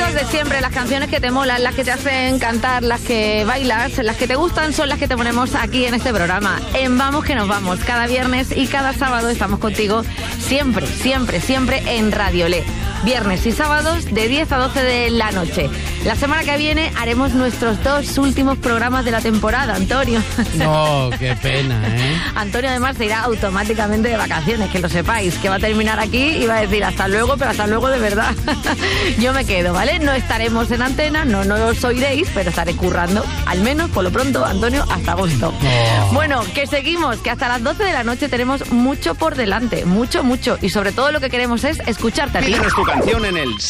las de siempre, las canciones que te molan, las que te hacen cantar, las que bailas, las que te gustan son las que te ponemos aquí en este programa. En Vamos que nos vamos, cada viernes y cada sábado estamos contigo siempre, siempre, siempre en Radiolé. Viernes y sábados de 10 a 12 de la noche. La semana que viene haremos nuestros 2 últimos programas de la temporada, Antonio. No, qué pena, ¿eh? Antonio además se irá automáticamente de vacaciones, que lo sepáis, que va a terminar aquí y va a decir hasta luego, pero hasta luego de verdad. Yo me quedo, ¿vale? No estaremos en antena, no os oiréis, pero estaré currando, al menos por lo pronto, Antonio, hasta agosto. Oh. Bueno, que seguimos, que hasta las 12 de la noche tenemos mucho por delante, mucho, mucho, y sobre todo lo que queremos es escucharte a ti. Pídenos tu canción en el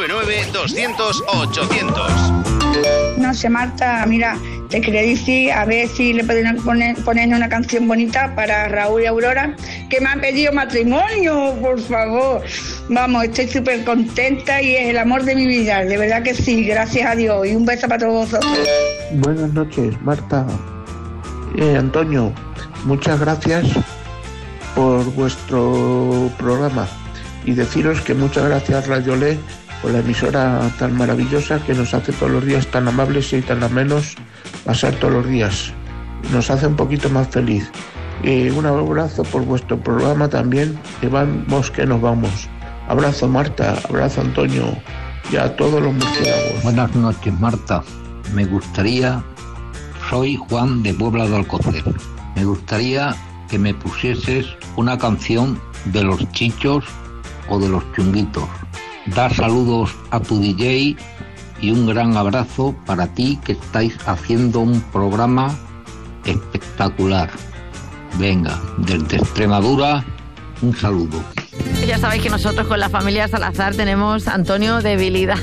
699-200-800. No sé, Marta, mira, te quería decir a ver si le pueden poner una canción bonita para Raúl y Aurora, que me han pedido matrimonio, por favor. Vamos, estoy súper contenta y es el amor de mi vida, de verdad que sí, gracias a Dios. Y un beso para todos vosotros. Buenas noches, Marta. Antonio, muchas gracias por vuestro programa y deciros que muchas gracias Radiolé por la emisora tan maravillosa que nos hace todos los días tan amables y tan amenos pasar todos los días. Nos hace un poquito más feliz. Un abrazo por vuestro programa también, que vamos que nos vamos. Abrazo Marta, abrazo Antonio y a todos los murciélagos. Buenas noches, Marta. Me gustaría, soy Juan de Puebla de Alcocer, me gustaría que me pusieses una canción de los Chichos o de los Chunguitos. Da saludos a tu DJ y un gran abrazo para ti, que estáis haciendo un programa espectacular. Venga, desde Extremadura, un saludo. Ya sabéis que nosotros con la familia Salazar tenemos, Antonio, debilidad.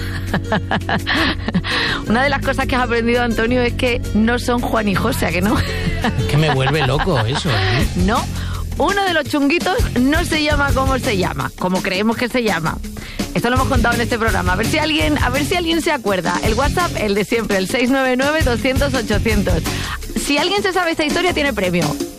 Una de las cosas que has aprendido, Antonio, es que no son Juan y José, ¿a que no? Es que me vuelve loco eso, ¿eh? No, uno de los Chunguitos no se llama como se llama, como creemos que se llama. Esto lo hemos contado en este programa. A ver si alguien se acuerda. El WhatsApp, el de siempre, el 699-200-800. Si alguien se sabe esta historia, tiene premio.